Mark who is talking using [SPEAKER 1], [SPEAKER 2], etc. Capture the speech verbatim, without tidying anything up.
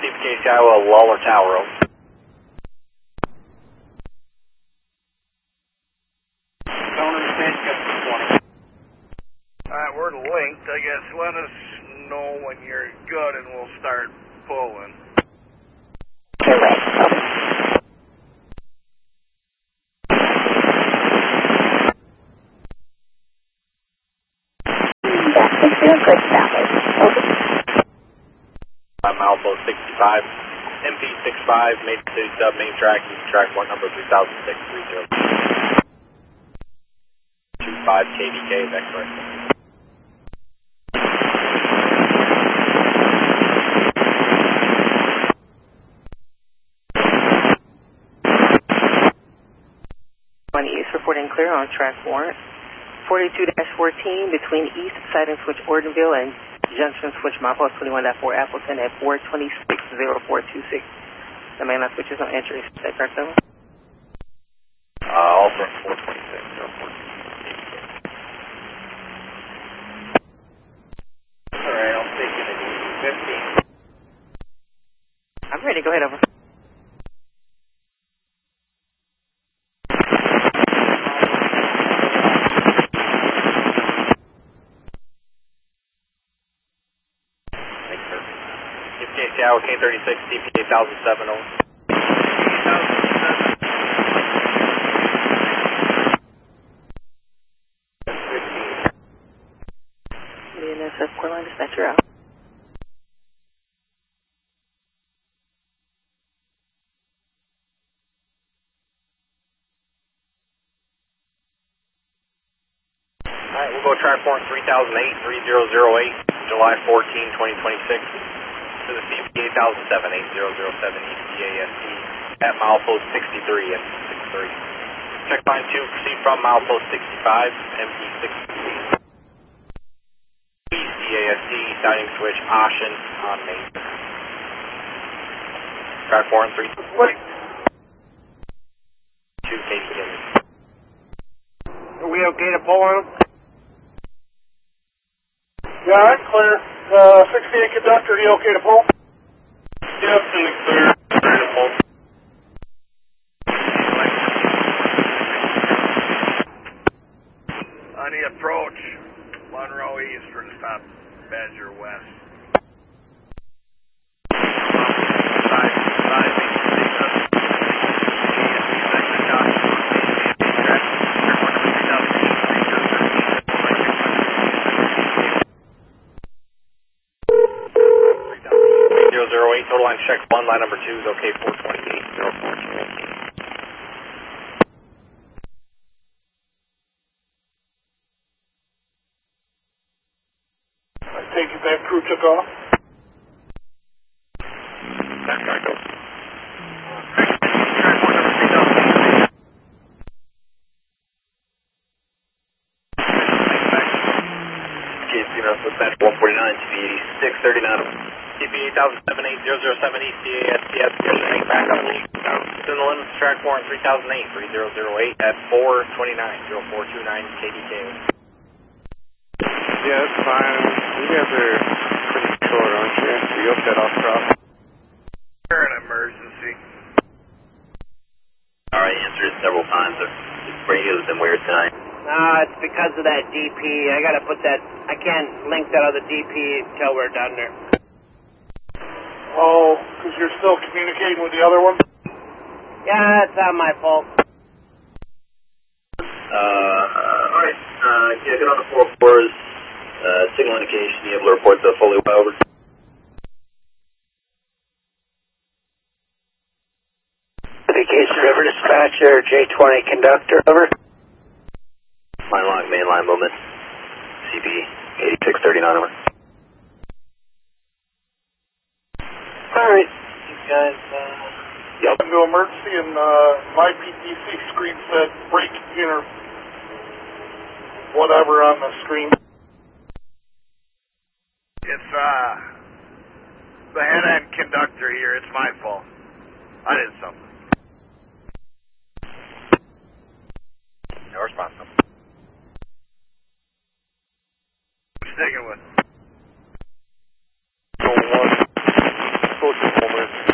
[SPEAKER 1] C P K Iowa, Lawler Tower. Don't understand, twenty.
[SPEAKER 2] Alright, we're linked. I guess let us know when you're good and we'll start pulling.
[SPEAKER 3] Your way. Over. Feel good that way. Over.
[SPEAKER 1] I'm Alpha sixty-five, M P sixty-five, Major City Sub, main track, track one number three thousand six three zero. two five K D K, X-ray.
[SPEAKER 4] one East reporting clear on track warrant. forty-two dash fourteen between East Siding Switch Ortonville and Junction Switch Milepost twenty-one point four Appleton at four twenty-six oh four two six. The main line switches on entry. Is that correct, over?
[SPEAKER 1] Uh, also four twenty-six oh four two six. Alright, I'll take it at fifteen.
[SPEAKER 4] I'm ready. Go ahead, over.
[SPEAKER 1] Iowa K thirty-six, C P eight thousand seven oh.
[SPEAKER 4] D N S F Core Line Dispatcher out.
[SPEAKER 1] Alright, we'll go track warrant three thousand eight, three zero zero eight, July fourteenth, twenty twenty-six. To the C P eight thousand seven, eight zero zero seven East D A S T at milepost sixty-three, M P sixty-three. Check line two, proceed from milepost sixty-five, M P sixty-three. East D A S T, siding switch, Ashen on main. Track warrant three.
[SPEAKER 2] What?
[SPEAKER 1] two K D M.
[SPEAKER 2] Are we okay to pull on them?
[SPEAKER 5] Yeah, I'm clear. Uh, sixty-eight conductor, you okay to pull?
[SPEAKER 1] Yes, fully clear. Clear to pull.
[SPEAKER 2] On the approach, Monroe East for the stop, Badger West.
[SPEAKER 1] Total line check one, line number two is okay, four twenty-eight, zero four two eight.
[SPEAKER 5] I take it that crew took off?
[SPEAKER 1] That's correct. Okay, zero, what's that? one forty-nine, T V eighty-six thirty-nine. C P eight thousand seven, eight zero zero seven East D A S T, make back up. Within the limits, track warrant three thousand eight, three zero zero eight at four twenty-nine, zero four two nine K D K.
[SPEAKER 6] Yeah, that's fine. You guys are pretty short, aren't you? So you'll set off cross.
[SPEAKER 2] We're an emergency.
[SPEAKER 7] Alright, answered several times. The radio's been weird tonight.
[SPEAKER 8] Nah, it's because of that D P. I gotta put that, I can't link that other D P until we're done there.
[SPEAKER 5] Oh, because you're still communicating with the other one?
[SPEAKER 8] Yeah, it's not my fault.
[SPEAKER 7] Uh, uh alright, uh, yeah, get on the four fours, uh, signal indication, be able to report the fully over.
[SPEAKER 8] Indication River Dispatcher, J twenty conductor, over.
[SPEAKER 7] Line log, main line movement, C P eighty-six thirty-nine, over.
[SPEAKER 8] Alright, you guys, uh...
[SPEAKER 5] Yep. Into emergency and uh, my P T C screen said break inter... whatever on the screen.
[SPEAKER 2] It's, uh... the head end conductor here. It's my fault. I did something.
[SPEAKER 1] No response.
[SPEAKER 2] I'm sticking with.
[SPEAKER 6] approaching Fulmer.